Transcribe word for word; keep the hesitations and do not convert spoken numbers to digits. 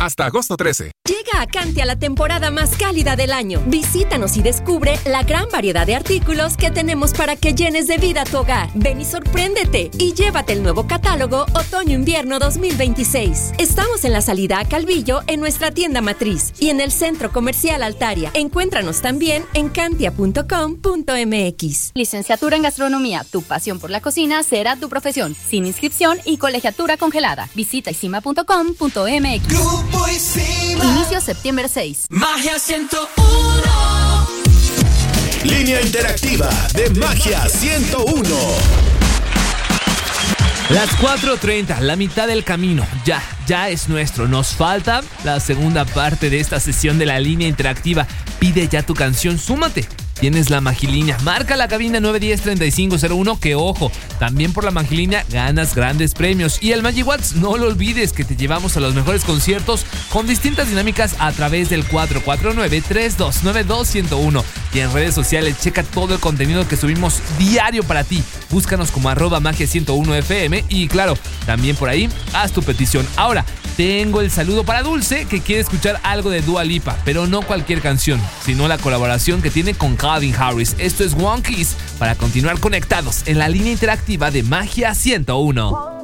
Hasta agosto trece. Llega a Cantia la temporada más cálida del año. Visítanos y descubre la gran variedad de artículos que tenemos para que llenes de vida tu hogar. Ven y sorpréndete y llévate el nuevo catálogo Otoño-Invierno dos mil veintiséis. Estamos en la salida a Calvillo en nuestra tienda matriz y en el Centro Comercial Altaria. Encuéntranos también en cantia punto com punto m x. Licenciatura en Gastronomía. Tu pasión por la cocina será tu profesión. Sin inscripción y colegiatura congelada. Visita isima punto com punto m x. Grupo Isima. Inicio septiembre seis. Magia ciento uno. Línea interactiva de Magia ciento uno. Las cuatro treinta, la mitad del camino, ya, ya es nuestro. Nos falta la segunda parte de esta sesión de la línea interactiva. Pide ya tu canción, súmate. Tienes la Magilínea, marca la cabina nueve uno cero, tres cinco cero uno, que ojo, también por la Magilínea ganas grandes premios. Y el MagiWatts, no lo olvides que te llevamos a los mejores conciertos con distintas dinámicas a través del cuatro cuatro nueve, tres dos nueve, dos cero uno. Y en redes sociales, checa todo el contenido que subimos diario para ti. Búscanos como arroba magia ciento uno F M y claro, también por ahí, haz tu petición. Ahora, tengo el saludo para Dulce, que quiere escuchar algo de Dua Lipa, pero no cualquier canción, sino la colaboración que tiene con Calvin Harris. Esto es One Kiss para continuar conectados en la línea interactiva de Magia ciento uno.